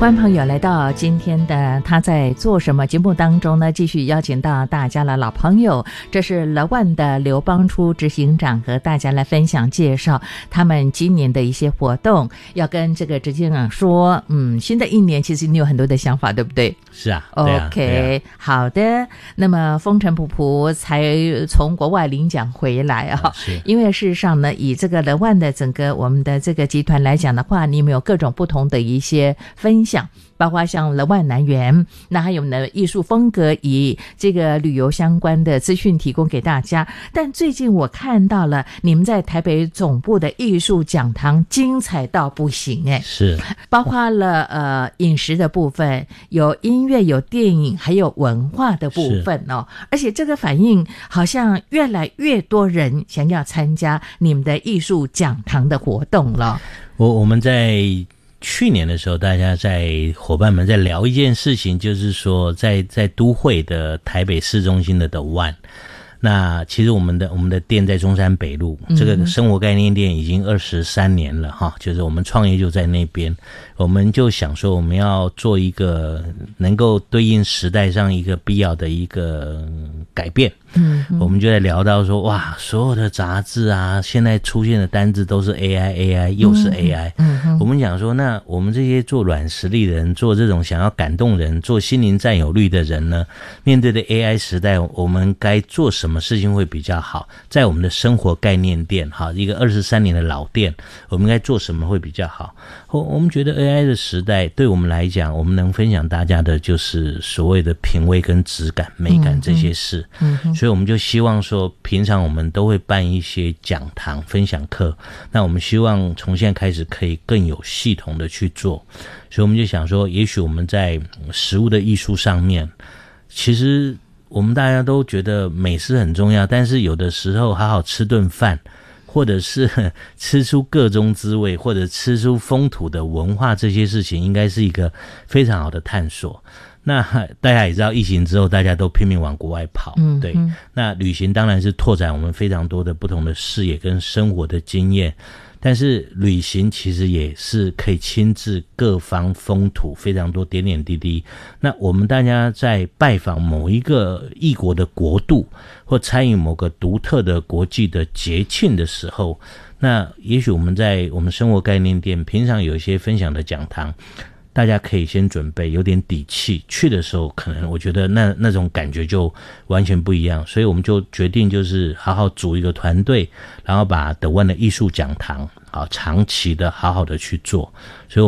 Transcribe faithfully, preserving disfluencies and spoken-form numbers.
观众朋友，来到今天的他在做什么节目当中呢，继续邀请到大家的老朋友，这是乐万的刘邦初执行长和大家来分享介绍他们今年的一些活动。要跟这个执行长说，嗯，新的一年其实你有很多的想法，对不对？ 是啊， 对啊 OK， 对啊， 好的。那么风尘仆仆才从国外领奖回来啊， 是因为事实上呢，以这个乐万的整个我们的这个集团来讲的话，你们有各种不同的一些分享，包括像乐万南园，那还有呢艺术风格，以这个旅游相关的资讯提供给大家。但最近我看到了你们在台北总部的艺术讲堂精彩到不行哎， 是包括了呃饮食的部分，有音乐，有电影，还有文化的部分哦。而且这个反应好像越来越多人想要参加你们的艺术讲堂的活动了。 我我们在去年的时候，大家在伙伴们在聊一件事情，就是说在在都会的台北市中心的 The One。那其实我们的我们的店在中山北路，这个生活概念店已经二十三年了哈，就是我们创业就在那边，我们就想说我们要做一个能够对应时代上一个必要的一个改变。嗯，我们就在聊到说，哇，所有的杂志啊，现在出现的单字都是 A I A I 又是 A I。嗯嗯，我们讲说，那我们这些做软实力的人，做这种想要感动人，做心灵占有率的人呢，面对的 A I 时代，我们该做什么事情会比较好？在我们的生活概念店，哈，一个二十三年的老店，我们该做什么会比较好？我我们觉得 A I 的时代，对我们来讲，我们能分享大家的就是所谓的品味跟质感、美感这些事。嗯嗯，所以我们就希望说，平常我们都会办一些讲堂、分享课，那我们希望从现在开始可以更有系统的去做。所以我们就想说，也许我们在食物的艺术上面，其实我们大家都觉得美食很重要，但是有的时候好好吃顿饭，或者是吃出各种滋味，或者吃出风土的文化，这些事情应该是一个非常好的探索。那大家也知道，疫情之后大家都拼命往国外跑，嗯，对。那旅行当然是拓展我们非常多的不同的视野跟生活的经验，但是旅行其实也是可以亲自各方风土非常多点点滴滴。那我们大家在拜访某一个异国的国度，或参与某个独特的国际的节庆的时候，那也许我们在我们生活概念店平常有一些分享的讲堂，大家可以先准备有点底气，去的时候可能我觉得那那种感觉就完全不一样。所以我们就决定就是好好组一个团队，然后把The One的艺术讲堂好长期的好好的去做。所以